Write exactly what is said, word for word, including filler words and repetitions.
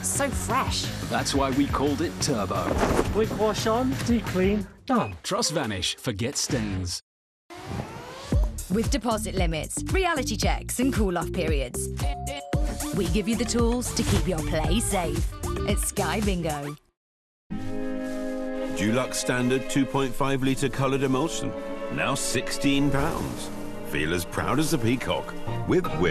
so fresh. That's why we called it Turbo. Quick wash on, deep clean, done. Trust Vanish, forget stains. With deposit limits, reality checks and cool-off periods, we give you the tools to keep your play safe. It's Sky Bingo. Dulux Standard two point five litre coloured emulsion. Now sixteen pounds. Feel as proud as a peacock with Whip.